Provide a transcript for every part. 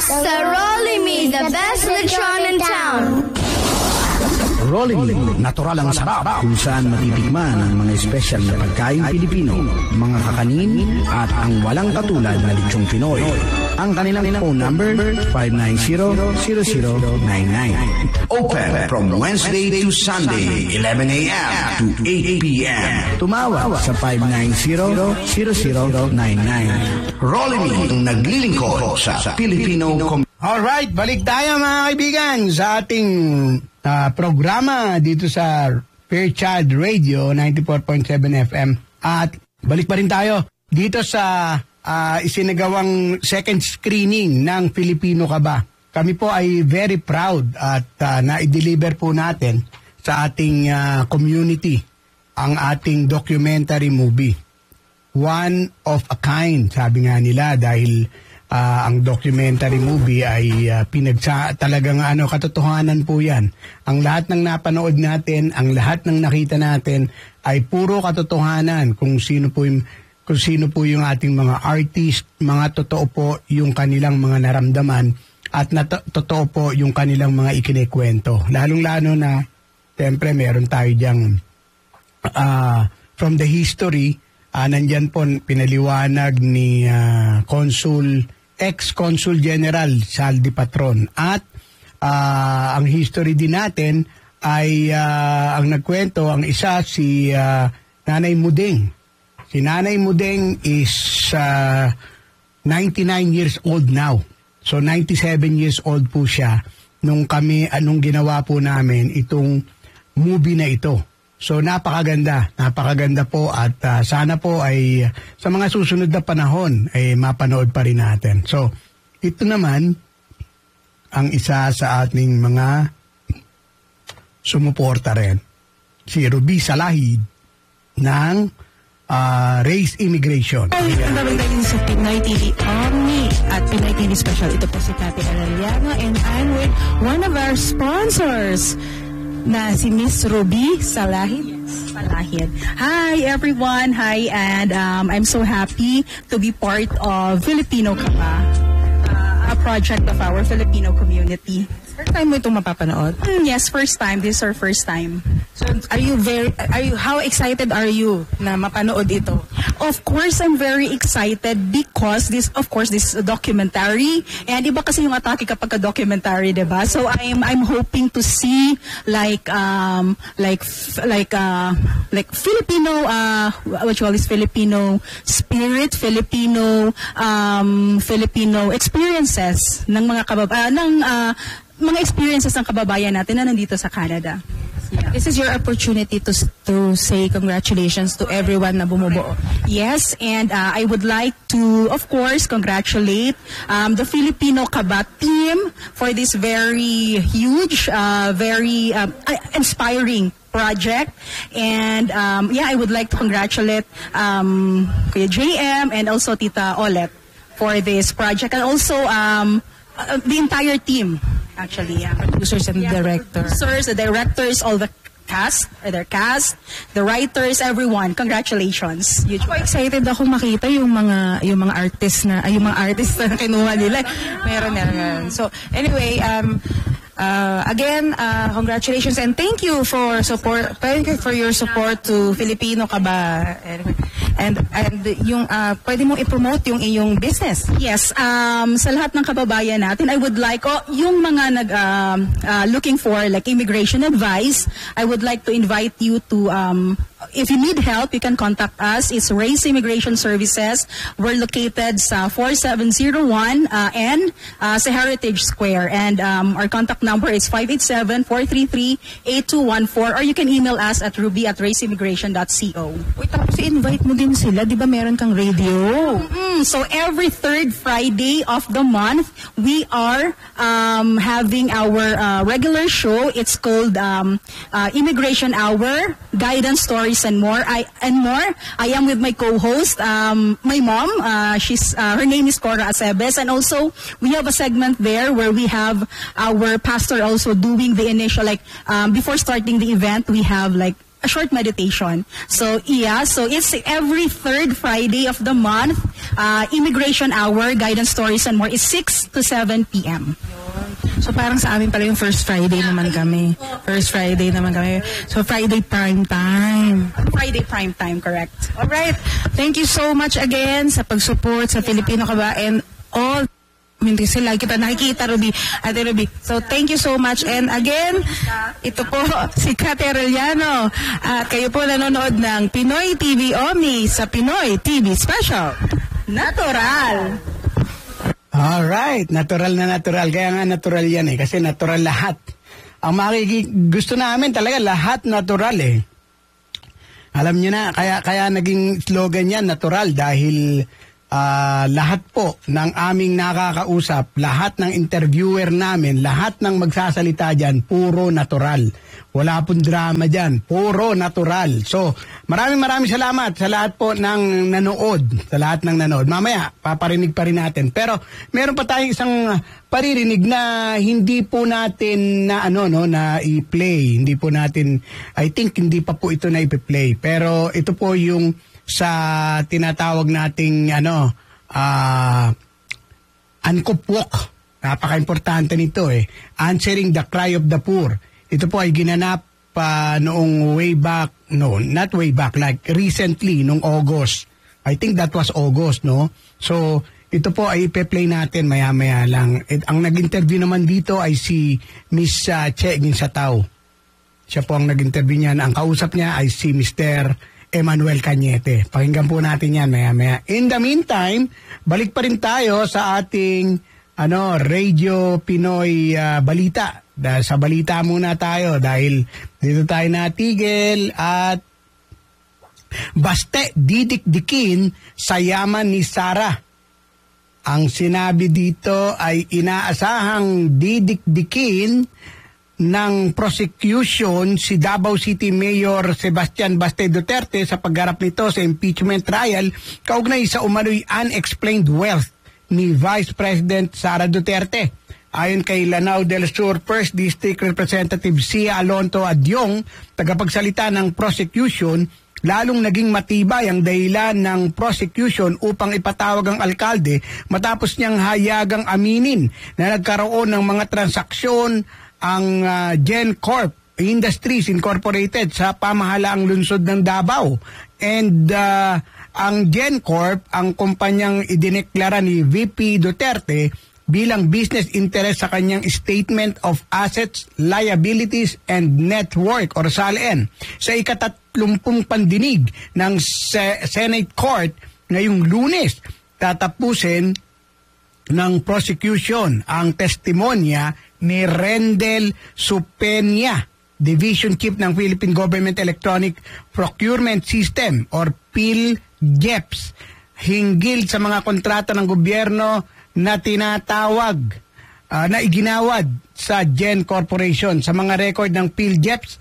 Basta Rolling Me, the best lechon in town. Rolling Me, natural ang sarap kung saan matitikman ang mga espesyal na pagkain Pilipino, mga kakanin at ang walang katulad na lechong Pinoy. Ang kanilang phone number 590-0099. Open from Wednesday to Sunday, 11 a.m. to 8 p.m. Tumawag sa 590-0099. Rolling Me, ang naglilingkod sa Filipino community. Alright, balik tayo mga kaibigan sa ating programa dito sa Fairchild Radio 94.7 FM. At balik pa rin tayo dito sa isinagawang second screening ng Filipino Ka Ba. Kami po ay very proud at na-deliver po natin sa ating community ang ating documentary movie. One of a kind, sabi nga nila, dahil ang documentary movie ay talagang katotohanan po yan. Ang lahat ng napanood natin, ang lahat ng nakita natin ay puro katotohanan kung sino po yung ating mga artist, mga totoo po yung kanilang mga naramdaman at totoo po yung kanilang mga ikinikwento. Lalong-lalo na, siyempre meron tayo diyang from the history, nandyan po pinaliwanag ni ex-Consul General Saldi Patron. At ang history din natin ay ang nagkwento, ang isa si Nanay Mudeng. Si Nanay Mudeng is 99 years old now. So 97 years old po siya nung ginawa po namin itong movie na ito. So napakaganda po at sana po ay sa mga susunod na panahon ay mapanood pa rin natin. So ito naman ang isa sa ating mga sumuporta rin, si Ruby Salahid ng Race Immigration. Ang babagdayin sa Pinay TV Omni at Pinay TV Special. Ito po si Cathy Arellano and I'm with one of our sponsors na si Miss Ruby Salahid. Hi everyone, hi, and I'm so happy to be part of Filipino Ka Ba, a project of our Filipino community. First time mo itong mapapanood? Yes, first time. This is our first time. So, how excited are you na mapanood ito? Of course, I'm very excited because this is a documentary. And iba kasi yung atake kapag documentary, diba? So I'm hoping to see like Filipino Filipino spirit, Filipino experiences ng mga mga experiences ng kababayan natin na nandito sa Canada. Yeah. This is your opportunity to say congratulations to everyone na bumubuo. Yes, and I would like to, of course, congratulate the Filipino Ka Ba team for this very huge, very inspiring project. And I would like to congratulate Kuya JM and also Tita Olet for this project, and also the entire team. Actually, producers and directors. The directors, all the cast, the writers, everyone. Congratulations. Excited ako makita yung mga artists na kinuha nila. Meron. So anyway, again, congratulations and thank you for support. Thank you for your support to Filipino Ka Ba. And yung pwede mong i-promote yung iyong business. Yes, sa lahat ng kababayan natin, I would like yung mga looking for like immigration advice, I would like to invite you to if you need help, you can contact us. It's Race Immigration Services. We're located sa 4701 N sa Heritage Square, and our contact number is 587-433-8214, or you can email us at ruby@raceimmigration.co. Wait, tapos i-invite mo din sila, di ba meron kang radio? So every third Friday of the month, we are having our regular show. It's called Immigration Hour, Guidance, Stories, and more. I am with my co-host, my mom. Her name is Cora Acebes, and also we have a segment there where we have our pastor also doing the initial, before starting the event, we have a short meditation. So it's every third Friday of the month. Immigration Hour, Guidance Stories and more is 6 to 7 p.m. So parang sa amin pala yung first Friday naman kami. So Friday prime time. Friday prime time, correct. Alright. Thank you so much again sa pag-support sa Filipino Ka Ba and all. Hindi sila kita nakikita, Ate Ruby. So thank you so much. And again, ito po si Kate Arellano. At kayo po nanonood ng Pinoy TV Omni sa Pinoy TV Special. Natural. Alright, natural na natural. Kaya nga natural yan kasi natural lahat. Ang gusto namin talaga lahat natural Alam nyo na, kaya naging slogan yan, natural, dahil lahat po ng aming nakakausap, lahat ng interviewer namin, lahat ng magsasalita dyan, puro natural. Wala pong drama dyan, puro natural. So, maraming salamat sa lahat po ng nanood, sa lahat ng nanood. Mamaya, paparinig pa rin natin. Pero, meron pa tayong isang paririnig na hindi po natin na i-play. Hindi po natin, I think hindi pa po ito na i-play. Pero, ito po yung sa tinatawag nating Ankupwok. Napaka-importante nito Answering the Cry of the Poor. Ito po ay ginanap noong like recently, noong August. I think that was August, no? So, ito po ay ipe-play natin maya-maya lang. Ang nag-interview naman dito ay si Miss Che Ginsatao. Siya po ang nag-interview niya. Ang kausap niya ay si Mr. Emmanuel Cañete. Pakinggan po natin yan maya-maya. In the meantime, balik pa rin tayo sa ating Radio Pinoy Balita. Sa balita muna tayo dahil dito tayo natigil at baste didikdikin sa yaman ni Sara. Ang sinabi dito ay inaasahang didikdikin ng prosecution si Davao City Mayor Sebastian Baste Duterte sa pagharap nito sa impeachment trial kaugnay sa umano'y unexplained wealth ni Vice President Sara Duterte. Ayon kay Lanao del Sur 1st District Representative Sia Alonto Adyong, tagapagsalita ng prosecution, lalong naging matibay ang dahilan ng prosecution upang ipatawag ang alkalde matapos niyang hayagang aminin na nagkaroon ng mga transaksyon ang GenCorp Industries Incorporated sa pamahalaang lungsod ng Davao. And ang GenCorp, ang kumpanyang idineklara ni VP Duterte bilang business interest sa kanyang Statement of Assets, Liabilities, and Net Worth or SALN sa ika-30 pandinig ng Senate Court ngayong Lunes. Tatapusin ng prosecution ang testimonya ni Rendel Supenia, Division Chief ng Philippine Government Electronic Procurement System or PhilGEPS, hinggil sa mga kontrata ng gobyerno na tinatawag na iginawad sa Gen Corporation. Sa mga record ng PhilGEPS,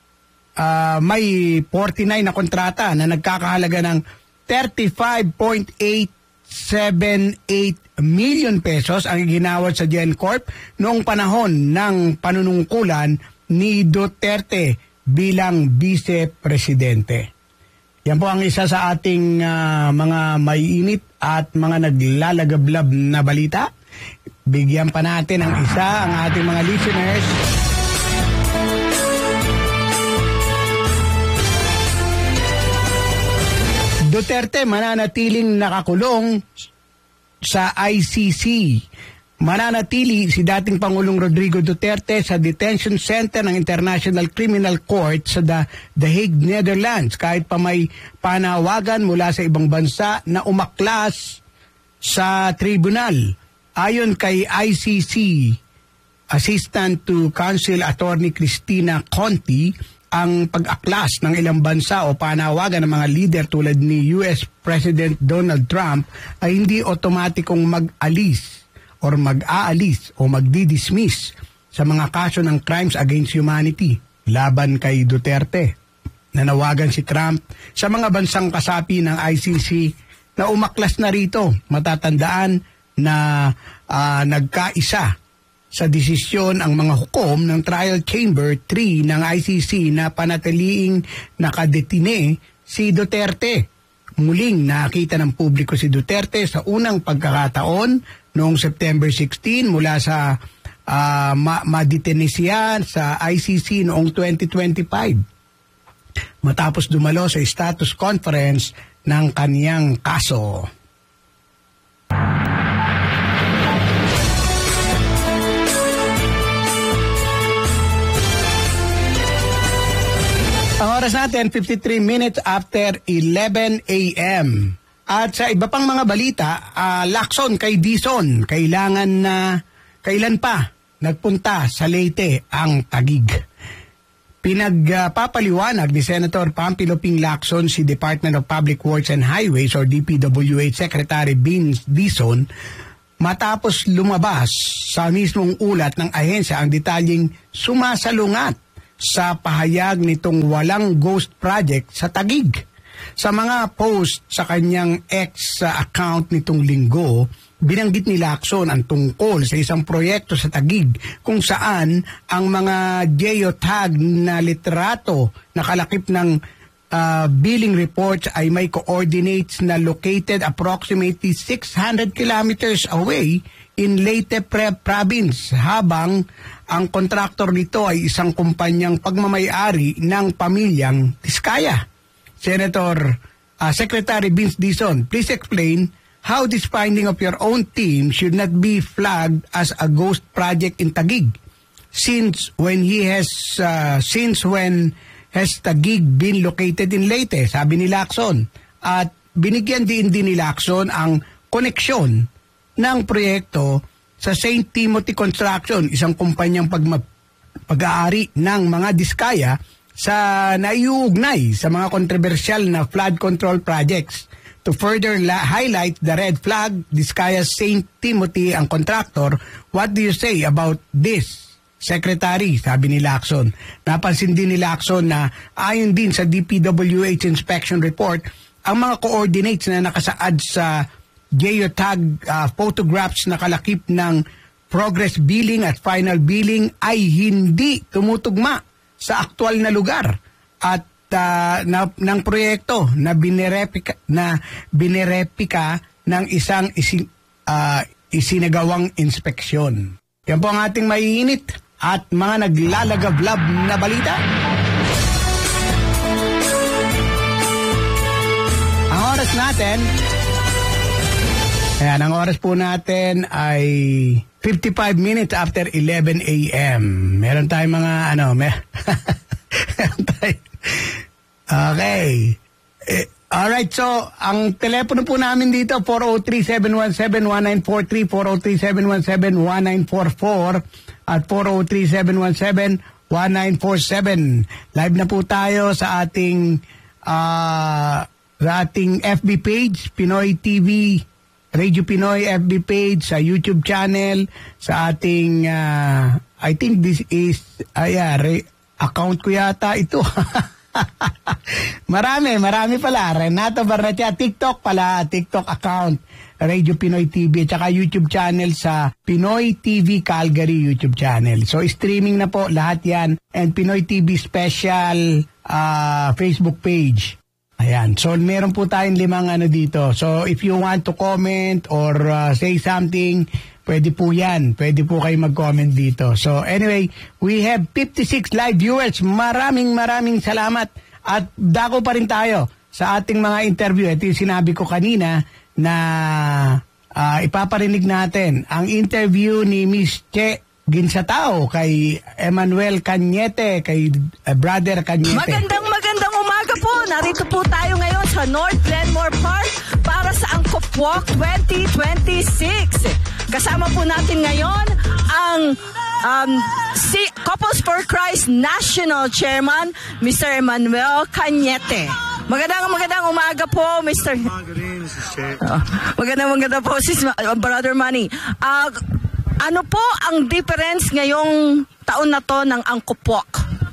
may 49 na kontrata na nagkakahalaga ng 35.878 million pesos ang iginawad sa GenCorp noong panahon ng panunungkulan ni Duterte bilang vice-presidente. Yan po ang isa sa ating mga maiinit at mga naglalagablab na balita. Bigyan pa natin ang isa ang ating mga listeners. Duterte mananatiling nakakulong sa ICC. Mananatili si dating Pangulong Rodrigo Duterte sa detention center ng International Criminal Court sa The Hague, Netherlands kahit pa may panawagan mula sa ibang bansa na umaklas sa tribunal. Ayon kay ICC Assistant to Counsel Attorney Cristina Conti, ang pag-aklas ng ilang bansa o panawagan ng mga leader tulad ni US President Donald Trump ay hindi otomatikong mag-alis or mag-aalis o magdi-dismiss sa mga kaso ng crimes against humanity laban kay Duterte. Nanawagan si Trump sa mga bansang kasapi ng ICC na umaklas na rito. Matatandaan na nagkaisa sa desisyon ang mga hukom ng Trial Chamber 3 ng ICC na panatiliing nakadetine si Duterte. Muling nakita ng publiko si Duterte sa unang pagkakataon noong September 16 mula sa madetine siya sa ICC noong 2025 matapos dumalo sa status conference ng kaniyang kaso. Ang oras natin, 53 minutes after 11 a.m. At sa iba pang mga balita, Lacson kay Dizon, kailan pa nagpunta sa Leyte ang Taguig. Pinagpapaliwanag ni Senator Pampilo Ping Lacson si Department of Public Works and Highways or DPWH Secretary Vince Dizon matapos lumabas sa mismong ulat ng ahensya ang detalyeng sumasalungat sa pahayag nitong walang ghost project sa Taguig. Sa mga post sa kanyang X account nitong linggo, binanggit ni Lacson ang tungkol sa isang proyekto sa Taguig kung saan ang mga geotag na litrato na kalakip ng billing reports ay may coordinates na located approximately 600 kilometers away in Leyte Province, habang ang kontraktor nito ay isang kumpanyang pagmamayari ng pamilyang Tiskaya. Secretary Vince Dizon, please explain how this finding of your own team should not be flagged as a ghost project in Taguig. Since when has Taguig been located in Leyte? Sabi ni Lacson. At binigyan din ni Lacson ang koneksyon ng proyekto sa St. Timothy Construction, isang kumpanyang pag-aari ng mga diskaya sa naiuugnay sa mga kontrobersyal na flood control projects. To further highlight the red flag, Diskaya St. Timothy ang contractor. What do you say about this, Secretary? Sabi ni Lacson. Napansin din ni Lacson na ayon din sa DPWH inspection report, ang mga coordinates na nakasaad sa geotag photographs na kalakip ng progress billing at final billing ay hindi tumutugma sa aktual na lugar at ng proyekto na binerepika ng isang isinagawang inspeksyon. Yan po ang ating maiinit at mga naglalagablab na balita. Ang oras natin, ang oras po natin ay 55 minutes after 11 a.m. Meron tayong mga okay. Alright, so ang telepono po namin dito 403-717-1943, 403-717-1944 at 403-717-1947. Live na po tayo sa ating FB page, Pinoy TV Radio Pinoy FB page, sa YouTube channel, sa ating I think this is account ko yata ito. marami pala. Renato Barratia, TikTok account Radio Pinoy TV, at saka YouTube channel sa Pinoy TV Calgary YouTube channel. So streaming na po lahat yan, and Pinoy TV special Facebook page. Ayan. So, meron po tayong 5 dito. So, if you want to comment or say something, pwede po yan. Pwede po kayo mag-comment dito. So, anyway, we have 56 live viewers. Maraming salamat. At dako pa rin tayo sa ating mga interview. Ito yung sinabi ko kanina na ipaparinig natin ang interview ni Miss Che Ginsatao kay Emmanuel Cañete, kay Brother Cañete. Magandang umaga po. Narito po tayo ngayon sa North Glenmore Park para sa Angkop Walk 2026. Kasama po natin ngayon ang si Couples for Christ National Chairman, Mr. Emmanuel Cañete. Magandang umaga po, Mr. Magandang po, Brother Manny. Ano po ang difference ngayong taon na to ng Angkop Walk?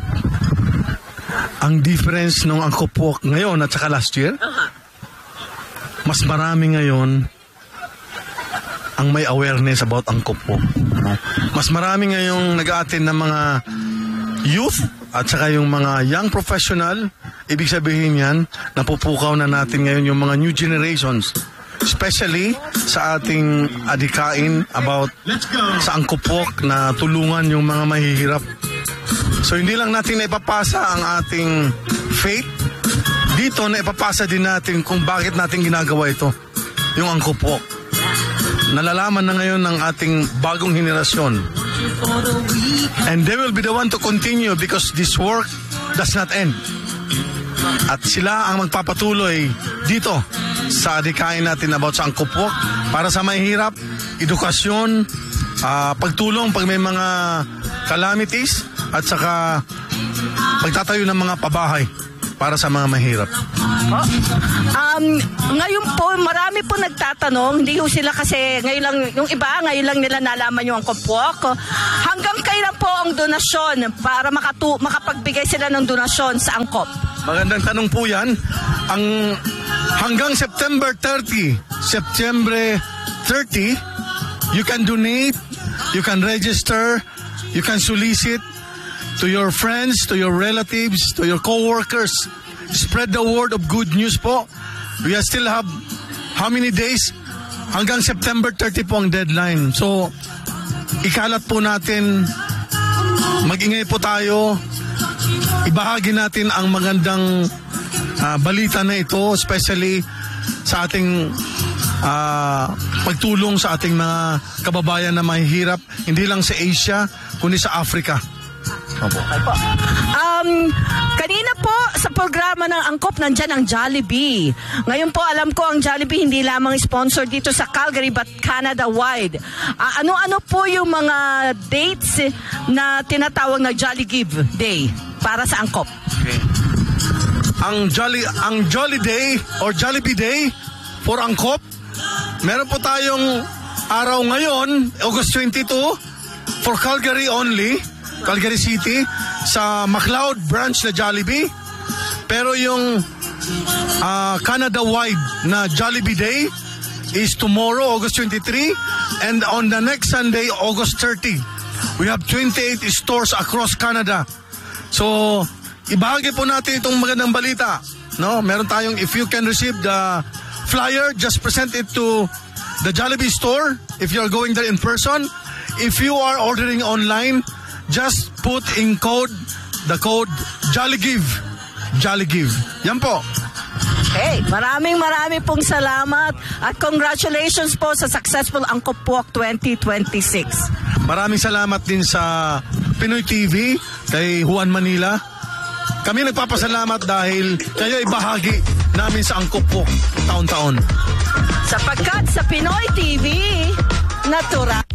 Ang difference ng Angkop Walk ngayon at saka last year? Mas marami ngayon ang may awareness about angkop po. Mas marami ngayong nag-a-attend ng mga youth at saka yung mga young professional. Ibig sabihin yan, napupukaw na natin ngayon yung mga new generations. Especially sa ating adikain about sa angkopok na tulungan yung mga mahihirap. So hindi lang natin naipapasa ang ating faith, dito naipapasa din natin kung bakit natin ginagawa ito, yung angkopok. Nalalaman na ngayon ng ating bagong henerasyon. And they will be the one to continue because this work does not end. At sila ang magpapatuloy dito sa adikain natin about sa angkopok para sa mahihirap, edukasyon, pagtulong pag may mga calamities at saka pagtatayo ng mga pabahay para sa mga mahirap. Ngayon po, marami po nagtatanong, hindi ho sila kasi ngayon lang, yung iba, ngayon lang nila nalaman yung angkopok. Hanggang kailan po ang donasyon para makapagbigay sila ng donasyon sa angkop? Magandang tanong po yan. Hanggang September 30, you can donate, you can register, you can solicit to your friends, to your relatives, to your co-workers. Spread the word of good news po. We still have how many days? Hanggang September 30 po ang deadline. So, ikalat po natin, mag-ingay po tayo, ibahagi natin ang magandang balita na ito, especially sa ating pagtulong sa ating mga kababayan na mahihirap, hindi lang sa Asia, kundi sa Africa. Opo. Kanina po sa programa ng angkop, nandyan ang Jollibee. Ngayon po, alam ko ang Jollibee hindi lamang sponsor dito sa Calgary but Canada-wide. Ano-ano po yung mga dates na tinatawag na Jolly Give Day para sa angkop? Okay. Ang Jolly Day or Jollibee Day for angkop, meron po tayong araw ngayon, August 22, for Calgary only, Calgary City, sa McLeod branch na Jollibee. Pero yung Canada-wide na Jollibee Day is tomorrow, August 23, and on the next Sunday, August 30. We have 28 stores across Canada. So, ibahagi po natin itong magandang balita. No? Meron tayong, if you can receive the flyer, just present it to the Jollibee store if you're going there in person. If you are ordering online, just put in the code JollyGive. JollyGive. Yan po. Okay, maraming pong salamat at congratulations po sa successful Angkop Walk 2026. Maraming salamat din sa Pinoy TV, kay Juan Manila. Kami nagpapasalamat dahil kayo ibahagi namin sa Angkop Walk taon-taon. Sapagkat sa Pinoy TV, natural.